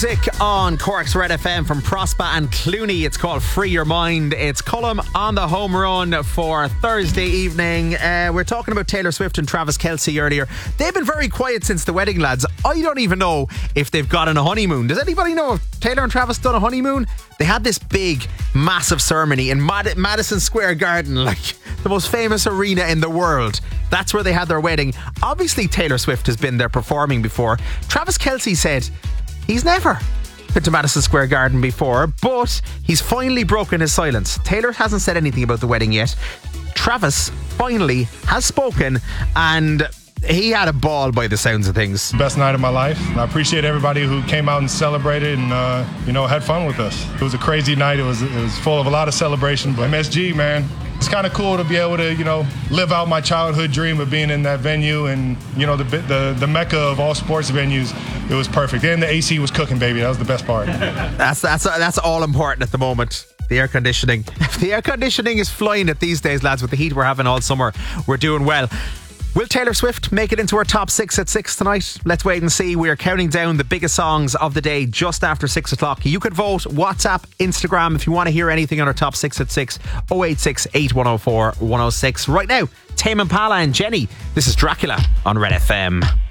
Music on Cork's Red FM from Prospa and Clooney. It's called Free Your Mind. It's Cullum on the home run for Thursday evening. We're talking about Taylor Swift and Travis Kelce earlier. They've been very quiet since the wedding, lads. I don't even know if they've got on a honeymoon. Does anybody know if Taylor and Travis done a honeymoon? They had this big, massive ceremony in Madison Square Garden, like the most famous arena in the world. That's where they had their wedding. Obviously, Taylor Swift has been there performing before. Travis Kelce said he's never been to Madison Square Garden before, but he's finally broken his silence. Taylor hasn't said anything about the wedding yet. Travis finally has spoken, and he had a ball by the sounds of things. Best night of my life. I appreciate everybody who came out and celebrated and had fun with us. It was a crazy night. It was full of a lot of celebration. But MSG, man, it's kind of cool to be able to live out my childhood dream of being in that venue and the mecca of all sports venues. It was perfect. And the AC was cooking, baby. That was the best part. That's all important at the moment. The air conditioning. If the air conditioning is flying at these days, lads, with the heat we're having all summer, we're doing well. Will Taylor Swift make it into our top 6 at 6 tonight? Let's wait and see. We are counting down the biggest songs of the day just after 6 o'clock. You could vote WhatsApp, Instagram if you want to hear anything on our top 6 at 6. 086 8104 106. Right now, Tame Impala and Jenny. This is Dracula on Red FM.